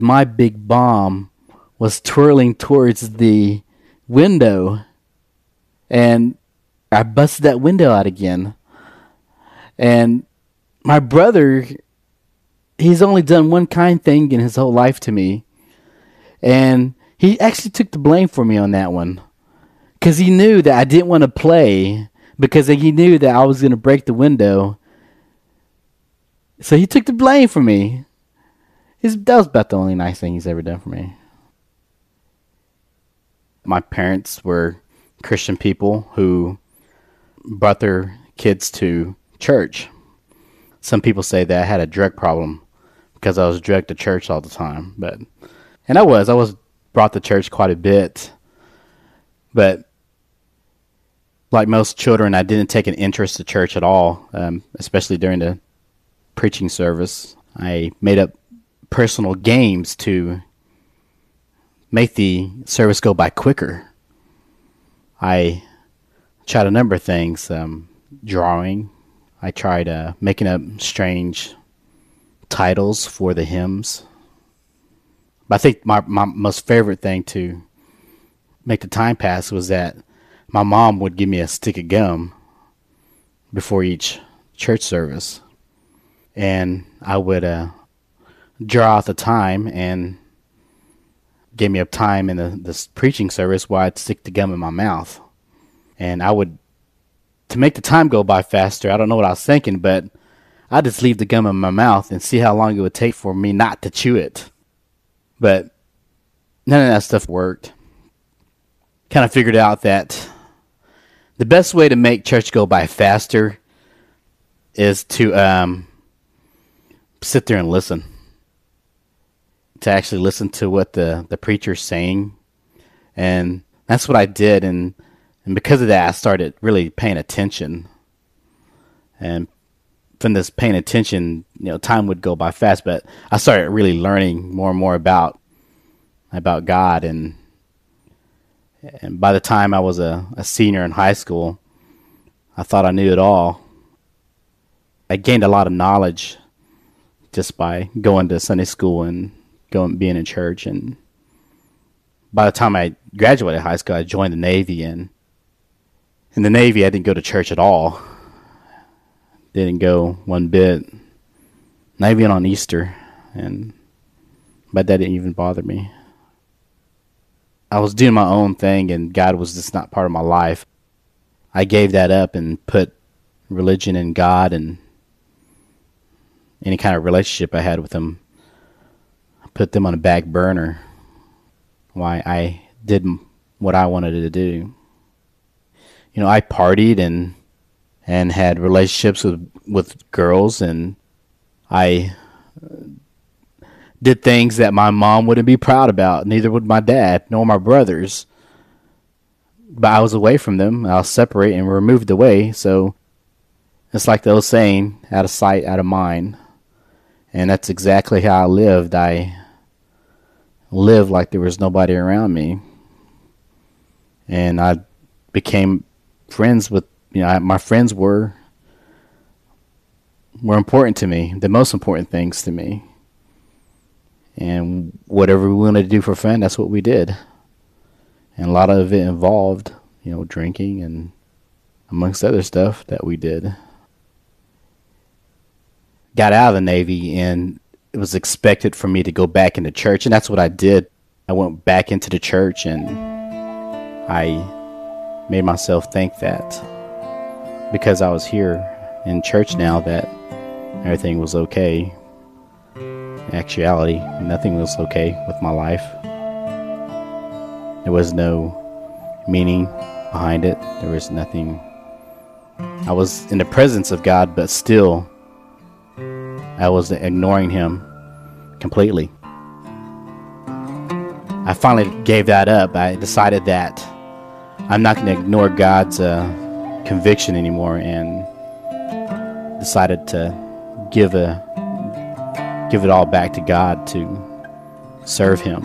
My big bomb was twirling towards the window, and I busted that window out again. And my brother, he's only done one kind thing in his whole life to me. And he actually took the blame for me on that one. Because he knew that I didn't want to play. Because he knew that I was going to break the window. So he took the blame for me. That was about the only nice thing he's ever done for me. My parents were Christian people who brought their kids to church. Some people say that I had a drug problem because I was drugged to church all the time. And I was brought to church quite a bit. But like most children, I didn't take an interest to church at all, especially during the preaching service. I made up personal games to make the service go by quicker. I tried a number of things, drawing. I tried making up strange titles for the hymns. But I think my most favorite thing to make the time pass was that my mom would give me a stick of gum before each church service. And I would draw out the time and give me a time in this preaching service where I'd stick the gum in my mouth. And I would, to make the time go by faster, I don't know what I was thinking, but I'd just leave the gum in my mouth and see how long it would take for me not to chew it. But none of that stuff worked. Kind of figured out that the best way to make church go by faster is to sit there and listen. To actually listen to what the preacher's saying. And that's what I did. And because of that, I started really paying attention. And from this paying attention, time would go by fast. But I started really learning more and more about God. And by the time I was a senior in high school, I thought I knew it all. I gained a lot of knowledge just by going to Sunday school and being in church. And by the time I graduated high school, I joined the Navy. And in the Navy, I didn't go to church at all. Didn't go one bit. Not even on Easter. But that didn't even bother me. I was doing my own thing, and God was just not part of my life. I gave that up and put religion and God and any kind of relationship I had with Him, I put them on a back burner while I did what I wanted to do. I partied and had relationships with girls, and I did things that my mom wouldn't be proud about. Neither would my dad, nor my brothers. But I was away from them. I was separate and removed away. So it's like the old saying, out of sight, out of mind. And that's exactly how I lived. I lived like there was nobody around me. And I became friends with, my friends were important to me, the most important things to me. And whatever we wanted to do for fun, that's what we did. And a lot of it involved, drinking and amongst other stuff that we did. Got out of the Navy, and it was expected for me to go back into church, and that's what I did. I went back into the church, and I made myself think that because I was here in church now that everything was okay. In actuality, nothing was okay with my life. There was no meaning behind it. There was nothing. I was in the presence of God, but still I was ignoring Him completely. I finally gave that up. I decided that I'm not going to ignore God's conviction anymore, and decided to give it all back to God to serve Him.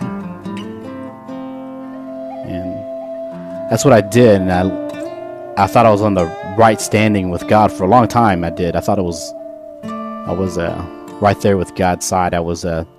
And that's what I did. And I thought I was on the right standing with God for a long time. I did. I thought I was right there with God's side. I was